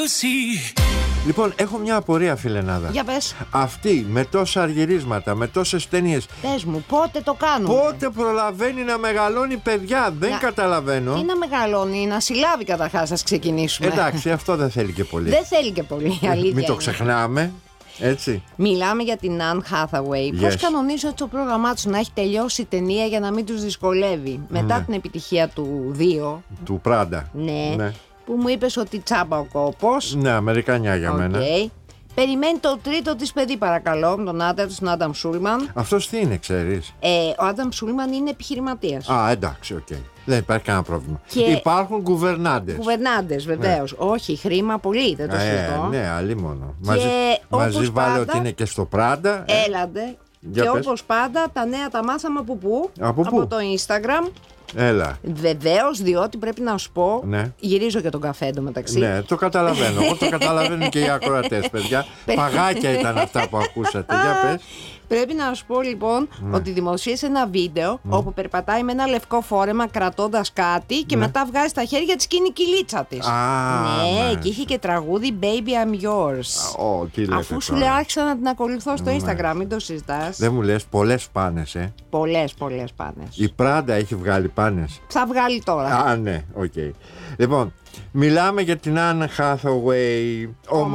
Λοιπόν, έχω μια απορία, φιλενάδα. Για πες. Αυτή με τόσα αργυρίσματα, με τόσες ταινίες, Πες μου, πότε το κάνουμε? πότε προλαβαίνει να μεγαλώνει παιδιά? Δεν καταλαβαίνω. Τι να μεγαλώνει, να συλλάβει καταρχάς, ας ξεκινήσουμε. Εντάξει, αυτό δεν θέλει και πολύ. Δεν θέλει και πολύ, αλήθεια. Μην το είναι. ξεχνάμε. Έτσι. Μιλάμε για την Anne Hathaway. Πώς κανονίζει το πρόγραμμά τους να έχει τελειώσει η ταινία για να μην τους δυσκολεύει? Μετά την επιτυχία του 2. Του Πράντα. Ναι. Που μου είπες ότι τσάμπα ο κόπος. Ναι, Αμερικανιά για μένα. Περιμένει το τρίτο της παιδί, παρακαλώ, τον άντρα του, τον Άνταμ Σούλμαν. Αυτός τι είναι, ξέρεις? Ο Άνταμ Σούλμαν είναι επιχειρηματίας. Α, εντάξει, οκ. Δεν υπάρχει κανένα πρόβλημα. Και υπάρχουν κουβερνάντες. Κουβερνάντες, βεβαίως. Όχι, χρήμα πολύ, δεν το συζητώ. Ναι, αλλήμονο. Μαζί βάλε ότι είναι και στο Πράντα. Έλαντε. Και όπως πάντα, τα νέα τα μάθαμε από πού? Από το Instagram. Έλα. Βεβαίως, διότι πρέπει να σου πω. Ναι. Γυρίζω και τον καφέ εντωμεταξύ. Ναι, το καταλαβαίνω. Εγώ το καταλαβαίνω και οι ακροατές, παιδιά. Παγάκια ήταν αυτά που ακούσατε. Για πες. Πρέπει να σου πω λοιπόν ότι δημοσίευσε ένα βίντεο όπου περπατάει με ένα λευκό φόρεμα κρατώντας κάτι και μετά βγάζει στα χέρια της και είναι η κυλίτσα της. Ναι, και είχε και τραγούδι Baby I'm Yours. Αφού σου λέω, άρχισα να την ακολουθώ στο Instagram, μην το συζητάς. Δεν μου λες, πολλές πάνες, Πολλές πάνες. Η Πράντα έχει βγάλει πάνες. Θα βγάλει τώρα. Α, ναι, οκ. Λοιπόν, μιλάμε για την Anne Hathaway.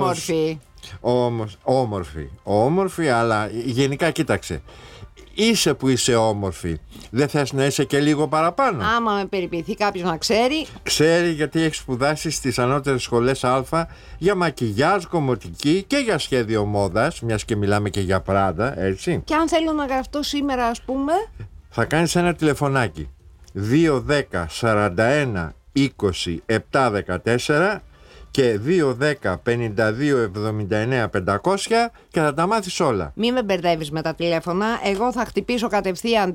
Όμορφη, αλλά γενικά κοίταξε. Είσαι που είσαι όμορφη. Δεν θες να είσαι και λίγο παραπάνω? Άμα με περιποιηθεί κάποιος να ξέρει. Ξέρει, γιατί έχει σπουδάσει στις ανώτερες σχολές Α για μακιγιάζ, κομμωτική και για σχέδιο μόδας, μιας και μιλάμε και για Πράντα, έτσι. Και αν θέλω να γραφτώ σήμερα, ας πούμε, θα κάνεις ένα τηλεφωνάκι 210 41 20 714 και 210 52 79 500 και θα τα μάθεις όλα. Μη με μπερδεύεις με τα τηλέφωνα. Εγώ θα χτυπήσω κατευθείαν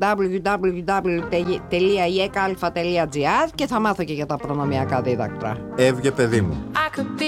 www.ekalfa.gr και θα μάθω και για τα προνομιακά δίδακτρα. Έβγε, παιδί μου.